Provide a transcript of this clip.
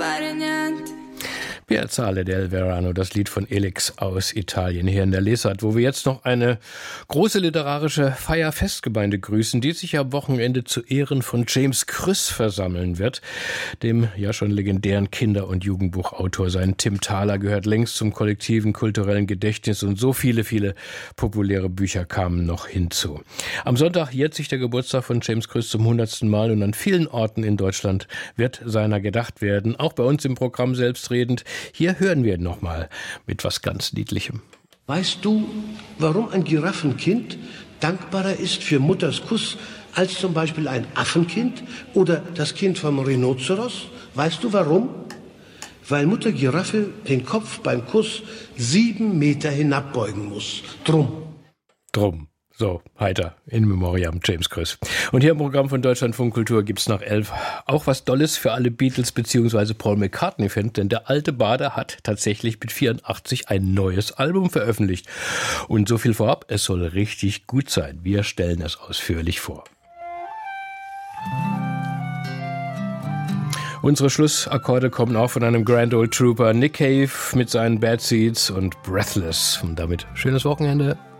fare niente. Piazzale del Verano, das Lied von Elix aus Italien hier in der Lesart, wo wir jetzt noch eine große literarische Festgemeinde grüßen, die sich am Wochenende zu Ehren von James Krüss versammeln wird, dem ja schon legendären Kinder- und Jugendbuchautor. Sein Tim Thaler gehört längst zum kollektiven kulturellen Gedächtnis und so viele populäre Bücher kamen noch hinzu. Am Sonntag jährt sich der Geburtstag von James Krüss zum 100. Mal und an vielen Orten in Deutschland wird seiner gedacht werden, auch bei uns im Programm selbstredend. Hier hören wir nochmal mit was ganz Niedlichem. Weißt du, warum ein Giraffenkind dankbarer ist für Mutters Kuss als zum Beispiel ein Affenkind oder das Kind vom Rhinoceros? Weißt du warum? Weil Mutter Giraffe den Kopf beim Kuss 7 Meter hinabbeugen muss. Drum. So, heiter, in Memoriam James Krüss. Und hier im Programm von Deutschlandfunk Kultur gibt's nach 11 auch was Dolles für alle Beatles bzw. Paul McCartney-Fans, denn der alte Bade hat tatsächlich mit 84 ein neues Album veröffentlicht. Und so viel vorab, es soll richtig gut sein. Wir stellen es ausführlich vor. Unsere Schlussakkorde kommen auch von einem Grand Old Trooper, Nick Cave mit seinen Bad Seeds und Breathless. Und damit schönes Wochenende.